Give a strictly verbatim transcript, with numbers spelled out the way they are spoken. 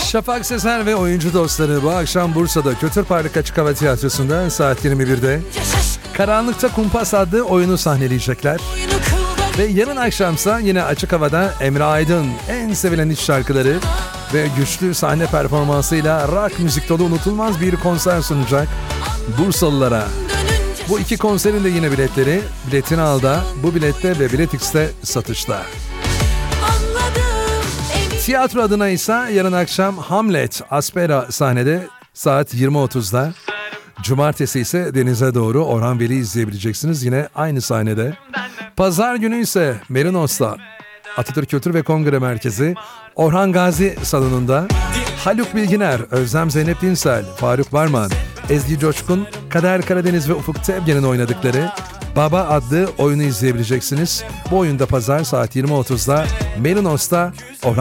Şafak Sezer ve oyuncu dostları bu akşam Bursa'da Kötürpark Açık Hava Tiyatrosu'nda saat yirmi birde Karanlıkta Kumpas adlı oyunu sahneleyecekler. Ve yarın akşamsa yine açık havada Emre Aydın en sevilen iç şarkıları ve güçlü sahne performansıyla rock müzik dolu unutulmaz bir konser sunacak Bursalılara. Bu iki konserin de yine biletleri Biletini Al'da, Bu Bilet'te ve Biletix'te satışta. Tiyatro adına ise yarın akşam Hamlet Aspera sahnede saat yirmi otuzda. Cumartesi ise Denize Doğru Orhan Veli izleyebileceksiniz yine aynı sahnede. Pazar günü ise Merinos'ta Atatürk Kültür ve Kongre Merkezi Orhan Gazi salonunda Haluk Bilginer, Özlem Zeynep Dinsel, Faruk Varman, Ezgi Coşkun, Kader Karadeniz ve Ufuk Tevgen'in oynadıkları Baba adlı oyunu izleyebileceksiniz. Bu oyunda pazar saat yirmi otuzda Merinos'ta Orhan